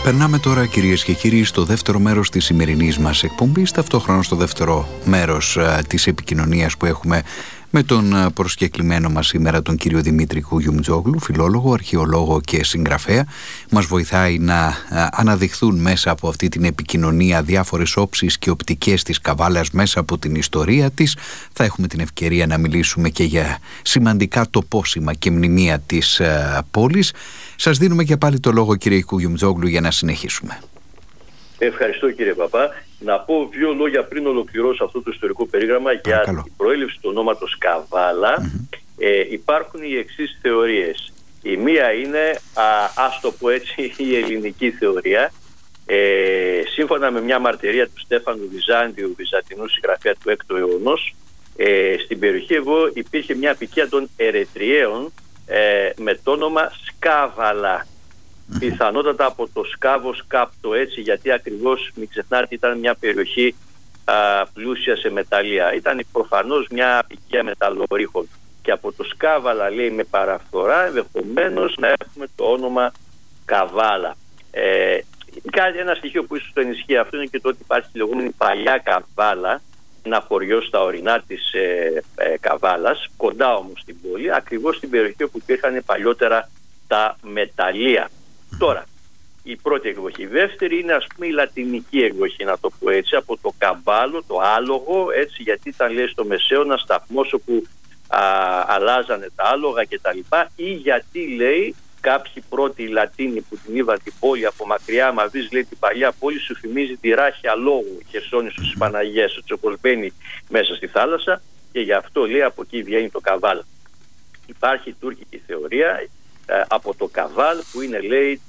Περνάμε τώρα, κυρίες και κύριοι, στο δεύτερο μέρος της σημερινής μας εκπομπής, ταυτόχρονα στο δεύτερο μέρος της επικοινωνίας που έχουμε με τον προσκεκλημένο μας σήμερα, τον κύριο Δημήτρη Κουγιουμτζόγλου, φιλόλογο, αρχαιολόγο και συγγραφέα. Μας βοηθάει να αναδειχθούν μέσα από αυτή την επικοινωνία διάφορες όψεις και οπτικές της Καβάλας μέσα από την ιστορία της. Θα έχουμε την ευκαιρία να μιλήσουμε και για σημαντικά τοπόσημα και μνημεία της πόλης. Σας δίνουμε και πάλι το λόγο, κύριε Κουγιουμτζόγλου, για να συνεχίσουμε. Ευχαριστώ, κύριε Παπά. Να πω δύο λόγια πριν ολοκληρώσω αυτό το ιστορικό περίγραμμα για την προέλευση του ονόματος Καβάλα. Υπάρχουν οι εξής θεωρίες. Η μία είναι, ας το πω έτσι, η ελληνική θεωρία. Σύμφωνα με μια μαρτυρία του Στέφανου Βυζάντιου, βυζαντινού συγγραφέα του 6ου αιώνος, στην περιοχή εδώ υπήρχε μια αποικία των Ερετριαίων με το όνομα Σκάβαλα. Πιθανότατα από το σκάβο σκάπτο, έτσι, γιατί ακριβώς μην ξεχνάτε ήταν μια περιοχή πλούσια σε μεταλλεία. Ήταν προφανώς μια αποικία μεταλλορύχων και από το Σκάβαλα, λέει, με παραφθορά ενδεχομένως να έχουμε το όνομα Καβάλα. Ένα στοιχείο που ίσως το ενισχύει αυτό είναι και το ότι υπάρχει τη λεγόμενη παλιά Καβάλα, ένα χωριό στα ορεινά της Καβάλας, κοντά όμως στην πόλη, ακριβώς στην περιοχή όπου υπήρχαν παλιότερα τα μεταλλεία. Τώρα, η πρώτη εκδοχή. Η δεύτερη είναι, ας πούμε, η λατινική εκδοχή, να το πω έτσι, από το καμπάλο, το άλογο, έτσι, γιατί ήταν, λέει, στο Μεσαίωνα σταθμός όπου αλλάζανε τα άλογα κτλ. Ή γιατί, λέει, κάποιοι πρώτοι Λατίνοι που την είδαν την πόλη από μακριά, μα δεις, λέει, την παλιά πόλη σου θυμίζει τη ράχη αλόγου, Χερσόνησος της Παναγίας, έτσι όπως μπαίνει μέσα στη θάλασσα, και γι' αυτό, λέει, από εκεί βγαίνει το Καβάλ. Υπάρχει η τουρκική θεωρία από το Καβάλ, που είναι, λέει,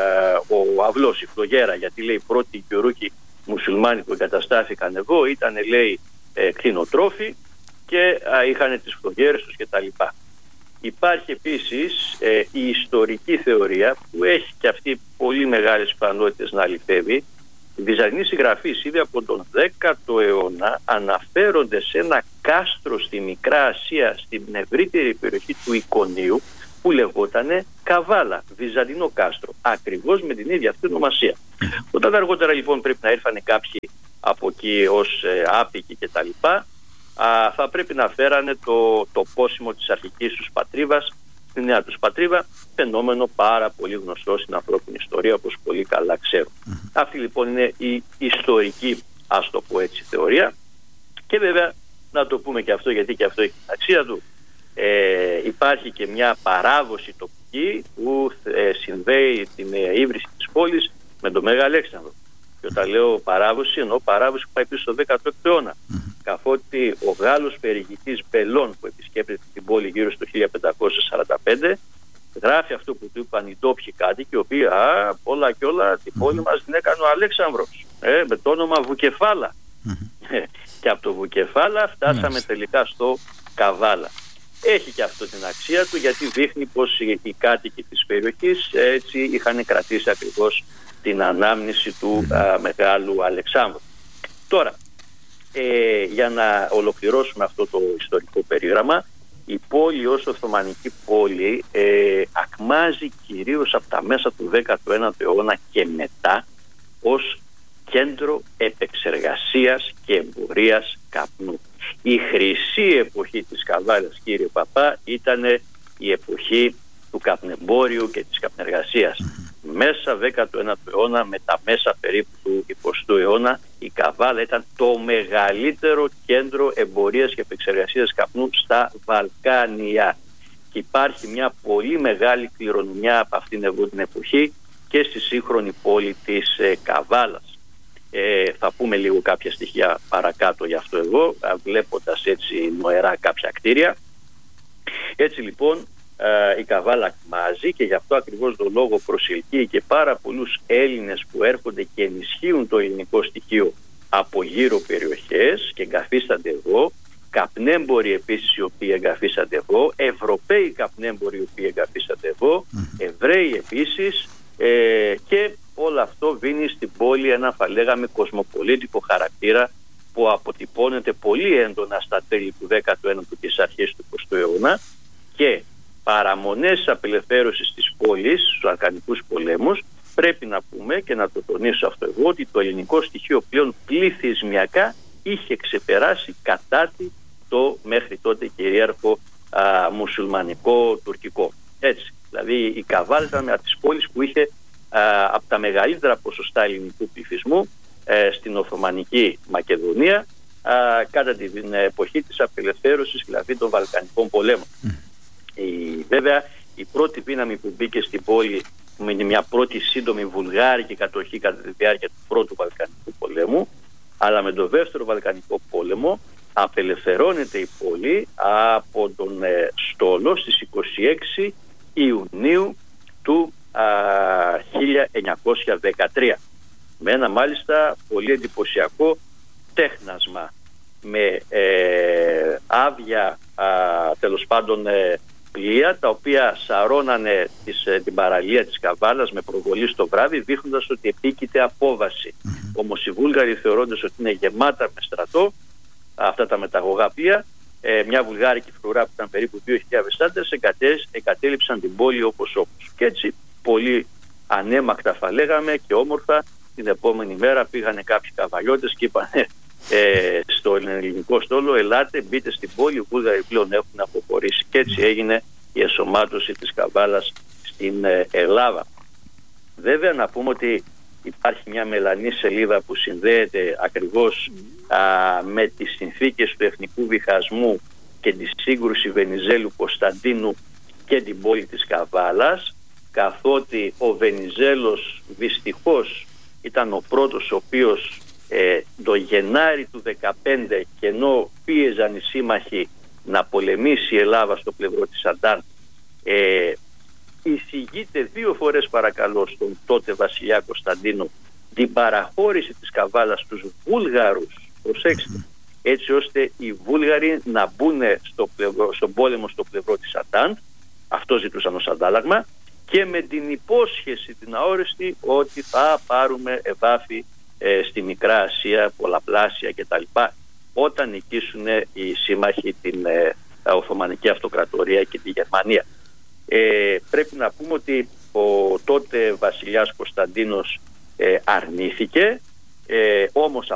ο αυλός, η φλογέρα, γιατί, λέει, οι πρώτοι γεωρούκοι μουσουλμάνοι που εγκαταστάθηκαν εδώ ήταν, λέει, κτηνοτρόφοι και είχαν τις φλογέρες τους κτλ. Υπάρχει επίσης η ιστορική θεωρία, που έχει και αυτή πολύ μεγάλες πιθανότητες να αληθεύει. Οι βυζαντινοί συγγραφείς ήδη από τον 10ο αιώνα αναφέρονται σε ένα κάστρο στη Μικρά Ασία, στην ευρύτερη περιοχή του Ικονίου, που λεγότανε Καβάλα, βυζαντινό κάστρο, ακριβώς με την ίδια αυτή ονομασία. Όταν αργότερα, λοιπόν, πρέπει να ήρθαν κάποιοι από εκεί ως άπικοι κτλ., θα πρέπει να φέρανε το πόσιμο της αρχικής τους πατρίδας, τη νέα τους πατρίδα, φαινόμενο πάρα πολύ γνωστό στην ανθρώπινη ιστορία, όπως πολύ καλά ξέρουν. Αυτή, λοιπόν, είναι η ιστορική, ας το πω έτσι, θεωρία. Και βέβαια, να το πούμε και αυτό, γιατί και αυτό έχει την αξία του, υπάρχει και μια παράδοση τοπική που συνδέει την ίδρυση της πόλης με τον Μέγα Αλέξανδρο. Και όταν λέω παράδοση, εννοώ παράδοση που πάει πίσω στο 16ο αιώνα. Καθότι ο Γάλλος περιηγητής Μπελών, που επισκέπτεται την πόλη γύρω στο 1545, γράφει αυτό που του είπαν οι ντόπιοι κάτοικοι, οι οποίοι όλα και όλα την πόλη μας την έκανε ο Αλέξανδρος, με το όνομα Βουκεφάλα. Και από το Βουκεφάλα φτάσαμε τελικά στο Καβάλα. Έχει και αυτό την αξία του, γιατί δείχνει πως οι κάτοικοι της περιοχής έτσι είχαν κρατήσει ακριβώς την ανάμνηση του Μεγάλου Αλεξάνδρου. Τώρα, για να ολοκληρώσουμε αυτό το ιστορικό περίγραμμα, η πόλη ως Οθωμανική πόλη ακμάζει κυρίως από τα μέσα του 19ου αιώνα και μετά ως κέντρο επεξεργασίας και εμπορίας καπνού. Η χρυσή εποχή της Καβάλας, κύριε Παπά, ήταν η εποχή του καπνεμπόριου και της καπνεργασίας. Μέσα 19ου αιώνα, με τα μέσα περίπου του 20ου αιώνα, η Καβάλα ήταν το μεγαλύτερο κέντρο εμπορίας και επεξεργασίας καπνού στα Βαλκάνια. Και υπάρχει μια πολύ μεγάλη κληρονομιά από αυτήν εδώ την εποχή και στη σύγχρονη πόλη της Καβάλας. Θα πούμε λίγο κάποια στοιχεία παρακάτω γι' αυτό εδώ, βλέποντας έτσι νοερά κάποια κτίρια. Έτσι, λοιπόν, η Καβάλα ακμάζει, και γι' αυτό ακριβώς το λόγο προσελκύει και πάρα πολλούς Έλληνες που έρχονται και ενισχύουν το ελληνικό στοιχείο από γύρω περιοχές και εγκαθίστανται εδώ. Καπνέμποροι επίσης οι οποίοι εγκαθίστανται εδώ, Ευρωπαίοι καπνέμποροι οι οποίοι εγκαθίστανται εδώ, Εβραίοι επίσης, και όλο αυτό δίνει στην πόλη ένα, θα λέγαμε, κοσμοπολίτικο χαρακτήρα που αποτυπώνεται πολύ έντονα στα τέλη του 19ου και στις αρχές του 20ου αιώνα, και παραμονές της απελευθέρωσης της πόλης στους Βαλκανικούς πολέμους πρέπει να πούμε και να το τονίσω αυτό εγώ, ότι το ελληνικό στοιχείο πλέον πληθυσμιακά είχε ξεπεράσει κατά το μέχρι τότε κυρίαρχο μουσουλμανικό τουρκικό. Έτσι, δηλαδή η Καβάλα ήταν από τις πόλεις που είχε από τα μεγαλύτερα ποσοστά ελληνικού πληθυσμού στην Οθωμανική Μακεδονία κατά την εποχή της απελευθέρωσης, δηλαδή των Βαλκανικών πολέμων. Βέβαια η πρώτη δύναμη που μπήκε στην πόλη με μια πρώτη σύντομη βουλγάρικη κατοχή κατά τη διάρκεια του πρώτου Βαλκανικού πολέμου, αλλά με τον δεύτερο Βαλκανικό πόλεμο απελευθερώνεται η πόλη από τον στόλο στις 26 Ιουνίου του 1913, με ένα μάλιστα πολύ εντυπωσιακό τέχνασμα, με άδεια τέλος πάντων πλοία, τα οποία σαρώνανε την παραλία της Καβάλας με προβολή στο βράδυ, δείχνοντας ότι επίκειται απόβαση. Όμως οι Βούλγαροι, θεωρώντας ότι είναι γεμάτα με στρατό αυτά τα μεταγωγά πλοία, μια βουλγάρικη φρουρά που ήταν περίπου 2.000 άντρες εγκατέλειψαν την πόλη όπως. Και έτσι πολύ ανέμακτα θα λέγαμε και όμορφα την επόμενη μέρα πήγανε κάποιοι καβαλιώτες και είπανε στο ελληνικό στόλο, ελάτε, μπείτε στην πόλη, οι Βούλγαροι πλέον έχουν αποχωρήσει. Και έτσι έγινε η εσωμάτωση της Καβάλας στην Ελλάδα. Βέβαια να πούμε ότι υπάρχει μια μελανή σελίδα που συνδέεται ακριβώς με τις συνθήκες του εθνικού διχασμού και τη σύγκρουση Βενιζέλου Κωνσταντίνου και την πόλη της Καβάλας, καθότι ο Βενιζέλος δυστυχώς ήταν ο πρώτος ο οποίος το Γενάρη του 2015, και ενώ πίεζαν οι σύμμαχοι να πολεμήσει η Ελλάδα στο πλευρό της Αντάν, εισηγείται 2 φορές παρακαλώ στον τότε βασιλιά Κωνσταντίνο την παραχώρηση της Καβάλας στους Βούλγαρους, προσέξτε, έτσι ώστε οι Βούλγαροι να μπουν στον πόλεμο στο πλευρό της Αντάν. Αυτό ζητούσαν ως αντάλλαγμα, και με την υπόσχεση την αόριστη ότι θα πάρουμε εδάφη στη Μικρά Ασία, πολλαπλάσια κτλ. Όταν νικήσουν οι σύμμαχοι την Οθωμανική Αυτοκρατορία και τη Γερμανία. Πρέπει να πούμε ότι ο τότε βασιλιάς Κωνσταντίνος αρνήθηκε, όμως